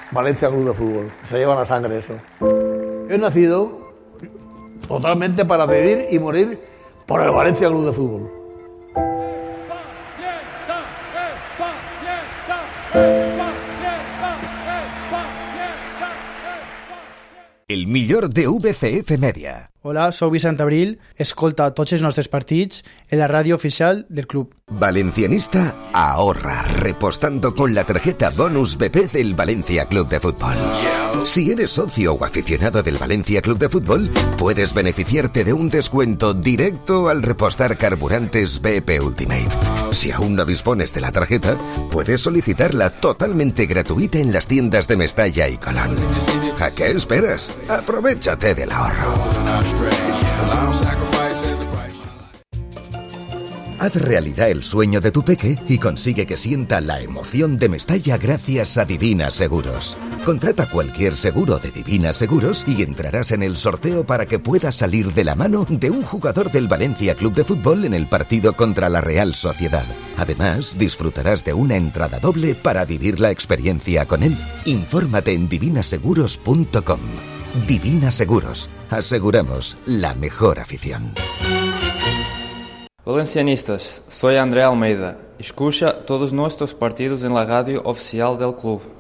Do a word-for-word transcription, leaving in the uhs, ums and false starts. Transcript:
Valencia Club de Fútbol. Se lleva la sangre eso. Yo he nacido totalmente para vivir y morir por el Valencia Club de Fútbol. El millor de V C F Media. Hola, soy Vicent Abril. Escolta tots els nostres partits en la radio oficial del club. Valencianista ahorra repostando con la tarjeta Bonus B P del Valencia Club de Fútbol. Si eres socio o aficionado del Valencia Club de Fútbol, puedes beneficiarte de un descuento directo al repostar carburantes B P Ultimate. Si aún no dispones de la tarjeta, puedes solicitarla totalmente gratuita en las tiendas de Mestalla y Colón. ¿A qué esperas? Aprovechate del ahorro. Haz realidad el sueño de tu peque y consigue que sienta la emoción de Mestalla gracias a Divina Seguros. Contrata cualquier seguro de Divina Seguros y entrarás en el sorteo para que puedas salir de la mano de un jugador del Valencia Club de Fútbol en el partido contra la Real Sociedad. Además, disfrutarás de una entrada doble para vivir la experiencia con él. Infórmate en divina seguros punto com. Divina Seguros. Aseguramos la mejor afición. Valencianistas, soy André Almeida. Escucha todos nuestros partidos en la radio oficial del club.